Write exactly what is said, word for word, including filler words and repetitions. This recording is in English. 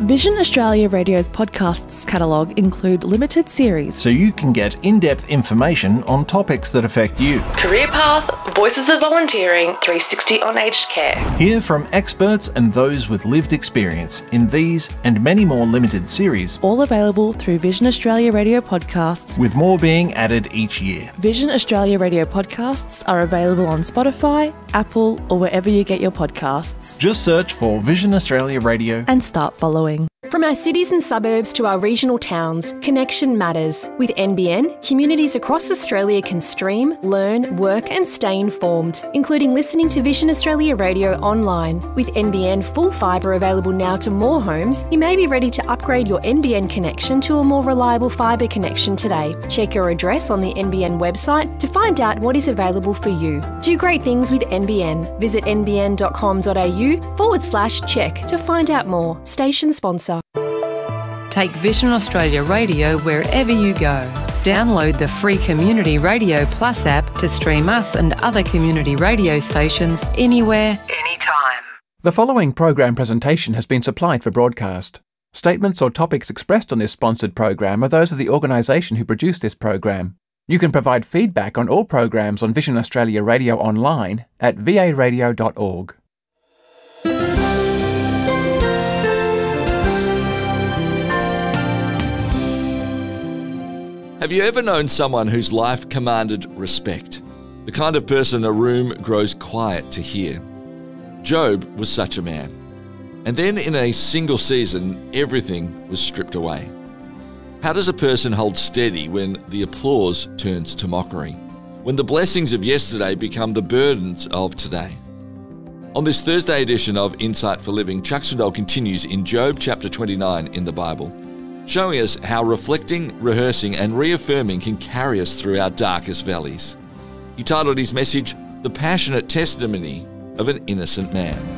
Vision Australia Radio's podcasts catalogue include limited series, so you can get in-depth information on topics that affect you. Career Path, Voices of Volunteering, three sixty on aged care. Hear from experts and those with lived experience in these and many more limited series. All available through Vision Australia Radio podcasts, with more being added each year. Vision Australia Radio podcasts are available on Spotify, Apple, or wherever you get your podcasts. Just search for Vision Australia Radio and start following. From our cities and suburbs to our regional towns, connection matters. With N B N, communities across Australia can stream, learn, work and stay informed, including listening to Vision Australia Radio online. With N B N full fibre available now to more homes, you may be ready to upgrade your N B N connection to a more reliable fibre connection today. Check your address on the N B N website to find out what is available for you. Do great things with N B N. Visit nbn.com.au forward slash check to find out more. Station sponsor. Take Vision Australia Radio wherever you go. Download the free Community Radio Plus app to stream us and other community radio stations anywhere, anytime. The following program presentation has been supplied for broadcast. Statements or topics expressed on this sponsored program are those of the organisation who produced this program. You can provide feedback on all programs on Vision Australia Radio online at v a radio dot org. Have you ever known someone whose life commanded respect? The kind of person a room grows quiet to hear. Job was such a man. And then in a single season, everything was stripped away. How does a person hold steady when the applause turns to mockery? When the blessings of yesterday become the burdens of today? On this Thursday edition of Insight for Living, Chuck Swindoll continues in Job chapter twenty-nine in the Bible, showing us how reflecting, rehearsing and reaffirming can carry us through our darkest valleys. He titled his message, The Passionate Testimony of an Innocent Man.